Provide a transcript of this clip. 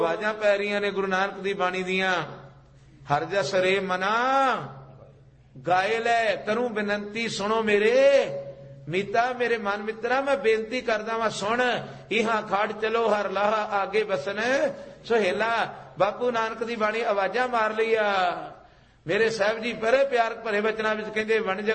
ਆਵਾਜ਼ਾਂ ਪੈ ਰਹੀਆਂ ਨੇ ਗੁਰੂ ਨਾਨਕ ਦੀ ਬਾਣੀ ਦੀਆਂ। ਹਰ ਜਸ ਰੇ ਮਨਾ ਗਾਏ ਲੈ ਕਰੂੰ ਬੇਨੰਤੀ ਸੁਣੋ ਮੇਰੇ ਮੀਤਾ। ਮੇਰੇ ਮਨ ਮਿੱਤਰਾ ਮੈਂ ਬੇਨਤੀ ਕਰਦਾ ਵਾਂ ਸੁਣ। ਇਹਾਂ ਖੜ ਚਲੋ ਹਰ ਲਾਹ ਆਗੇ ਬਸਨ ਸੁਹੇਲਾ। ਬਾਪੂ ਨਾਨਕ ਦੀ ਬਾਣੀ ਆਵਾਜ਼ਾਂ ਮਾਰ ਲਈ ਆ। ਮੇਰੇ ਸਾਹਿਬ ਜੀ ਬੜੇ ਪਿਆਰ ਭਰੇ ਵਚਨਾਂ ਵਿੱਚ ਕਹਿੰਦੇ ਵਣਜ